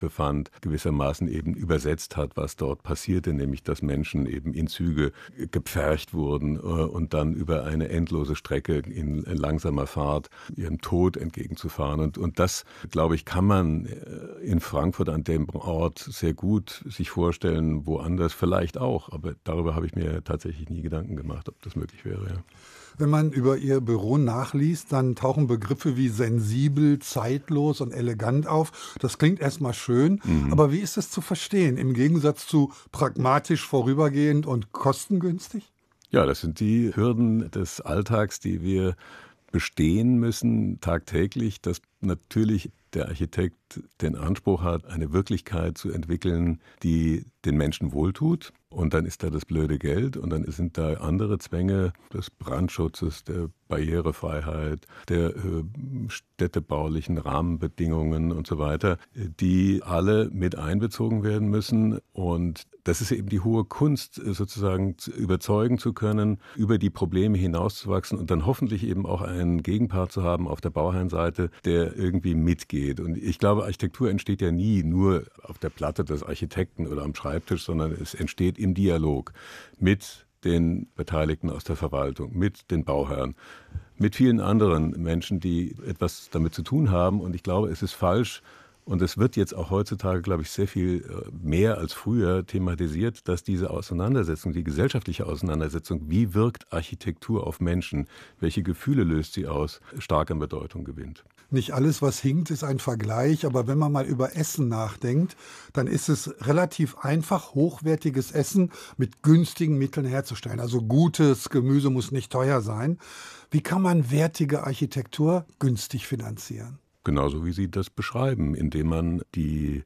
befand, gewissermaßen eben übersetzt hat, was dort passierte, nämlich dass Menschen eben in Züge gepfercht wurden und dann über eine endlose Strecke in langsamer Fahrt ihrem Tod entgegenzufahren. Und das, glaube ich, kann man in Frankfurt an dem Ort sehr gut sich vorstellen, woanders vielleicht auch. Aber darüber habe ich mir tatsächlich nie Gedanken gemacht, ob das möglich wäre. Ja. Wenn man über Ihr Büro nachliest, dann tauchen Begriffe wie sensibel, zeitlos und elegant auf. Das klingt erstmal schön, aber wie ist es zu verstehen im Gegensatz zu pragmatisch, vorübergehend und kostengünstig? Ja, das sind die Hürden des Alltags, die wir bestehen müssen tagtäglich, dass natürlich der Architekt den Anspruch hat, eine Wirklichkeit zu entwickeln, die den Menschen wohltut. Und dann ist da das blöde Geld und dann sind da andere Zwänge des Brandschutzes, der Barrierefreiheit, der städtebaulichen Rahmenbedingungen und so weiter, die alle mit einbezogen werden müssen. Und das ist eben die hohe Kunst, sozusagen überzeugen zu können, über die Probleme hinauszuwachsen und dann hoffentlich eben auch einen Gegenpart zu haben auf der Bauherrenseite, der irgendwie mitgeht. Und ich glaube, Architektur entsteht ja nie nur auf der Platte des Architekten oder am Schreibtisch, sondern es entsteht im Dialog mit den Beteiligten aus der Verwaltung, mit den Bauherren, mit vielen anderen Menschen, die etwas damit zu tun haben. Und ich glaube, es ist falsch, und es wird jetzt auch heutzutage, glaube ich, sehr viel mehr als früher thematisiert, dass diese Auseinandersetzung, die gesellschaftliche Auseinandersetzung, wie wirkt Architektur auf Menschen, welche Gefühle löst sie aus, stark an Bedeutung gewinnt. Nicht alles, was hinkt, ist ein Vergleich, aber wenn man mal über Essen nachdenkt, dann ist es relativ einfach, hochwertiges Essen mit günstigen Mitteln herzustellen. Also gutes Gemüse muss nicht teuer sein. Wie kann man wertige Architektur günstig finanzieren? Genauso wie Sie das beschreiben, indem man die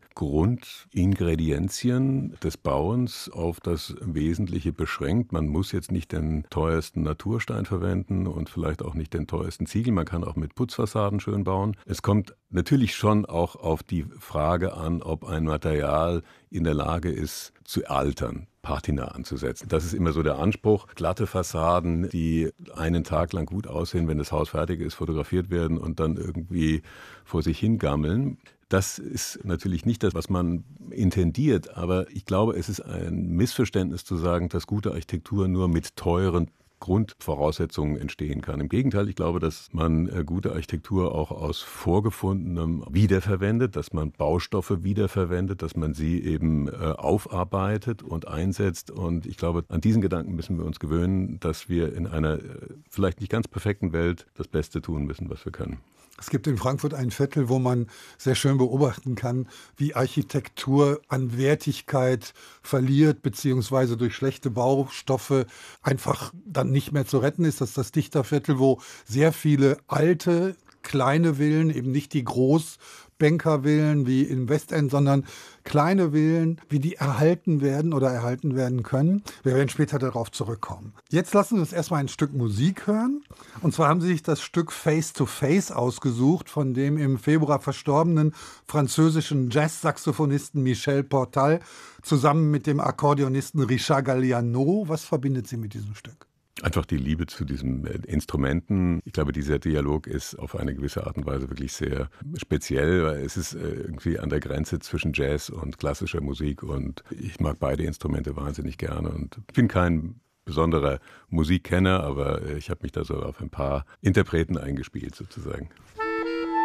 Grundingredienzien des Bauens auf das Wesentliche beschränkt. Man muss jetzt nicht den teuersten Naturstein verwenden und vielleicht auch nicht den teuersten Ziegel. Man kann auch mit Putzfassaden schön bauen. Es kommt natürlich schon auch auf die Frage an, ob ein Material in der Lage ist, zu altern. Patina anzusetzen. Das ist immer so der Anspruch. Glatte Fassaden, die einen Tag lang gut aussehen, wenn das Haus fertig ist, fotografiert werden und dann irgendwie vor sich hingammeln. Das ist natürlich nicht das, was man intendiert, aber ich glaube, es ist ein Missverständnis zu sagen, dass gute Architektur nur mit teuren Grundvoraussetzungen entstehen kann. Im Gegenteil, ich glaube, dass man gute Architektur auch aus Vorgefundenem wiederverwendet, dass man Baustoffe wiederverwendet, dass man sie eben aufarbeitet und einsetzt. Und ich glaube, an diesen Gedanken müssen wir uns gewöhnen, dass wir in einer vielleicht nicht ganz perfekten Welt das Beste tun müssen, was wir können. Es gibt in Frankfurt ein Viertel, wo man sehr schön beobachten kann, wie Architektur an Wertigkeit verliert, beziehungsweise durch schlechte Baustoffe einfach dann nicht mehr zu retten ist. Das ist das Dichterviertel, wo sehr viele alte, kleine Villen, eben nicht die Großbankervillen wie im Westend, sondern kleine Villen, wie die erhalten werden oder erhalten werden können. Wir werden später darauf zurückkommen. Jetzt lassen Sie uns erstmal ein Stück Musik hören. Und zwar haben Sie sich das Stück Face to Face ausgesucht von dem im Februar verstorbenen französischen Jazz-Saxophonisten Michel Portal zusammen mit dem Akkordeonisten Richard Galliano. Was verbindet Sie mit diesem Stück? Einfach die Liebe zu diesen Instrumenten. Ich glaube, dieser Dialog ist auf eine gewisse Art und Weise wirklich sehr speziell, weil es ist irgendwie an der Grenze zwischen Jazz und klassischer Musik und ich mag beide Instrumente wahnsinnig gerne und ich bin kein besonderer Musikkenner, aber ich habe mich da so auf ein paar Interpreten eingespielt sozusagen.